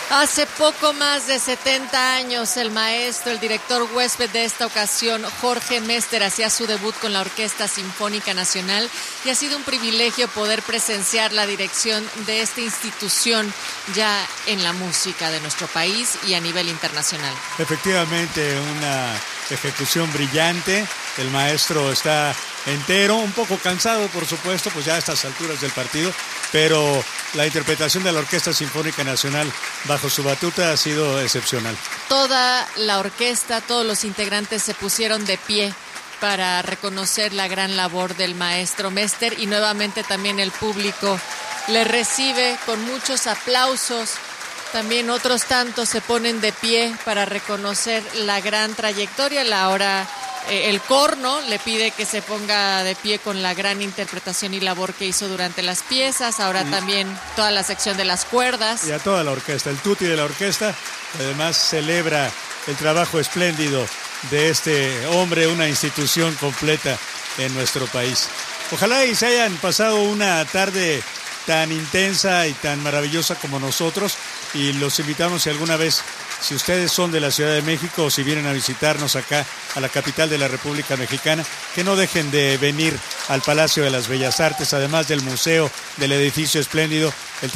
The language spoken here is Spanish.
Hace poco más de 70 años, el maestro, el director huésped de esta ocasión, Jorge Mester, hacía su debut con la Orquesta Sinfónica Nacional y ha sido un privilegio poder presenciar la dirección de esta institución ya en la música de nuestro país y a nivel internacional. Efectivamente, una ejecución brillante. El maestro está entero, un poco cansado, por supuesto, pues ya a estas alturas del partido, pero la interpretación de la Orquesta Sinfónica Nacional bajo su batuta ha sido excepcional. Toda la orquesta, todos los integrantes se pusieron de pie para reconocer la gran labor del maestro Mester y nuevamente también el público le recibe con muchos aplausos. También otros tantos se ponen de pie para reconocer la gran trayectoria. El corno le pide que se ponga de pie con la gran interpretación y labor que hizo durante las piezas. Ahora también toda la sección de las cuerdas. Y a toda la orquesta, el tutti de la orquesta, además celebra el trabajo espléndido de este hombre, una institución completa en nuestro país. Ojalá y se hayan pasado una tarde tan intensa y tan maravillosa como nosotros, y los invitamos si alguna vez, si ustedes son de la Ciudad de México o si vienen a visitarnos acá a la capital de la República Mexicana, que no dejen de venir al Palacio de las Bellas Artes, además del museo, del edificio espléndido.